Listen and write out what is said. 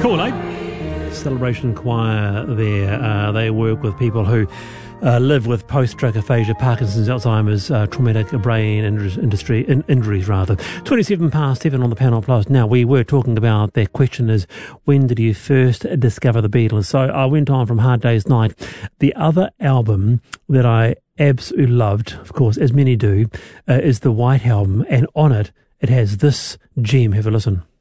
Cool, eh? Celebration Choir there. They work with people who live with post-stroke aphasia, Parkinson's, Alzheimer's, traumatic brain injuries. 27 past 7 on the Panel Plus. Now, we were talking about, their question is, when did you first discover the Beatles? So I went on from Hard Day's Night. The other album that I absolutely loved, of course, as many do, is the White Album, and on it, it has this gem. Have a listen.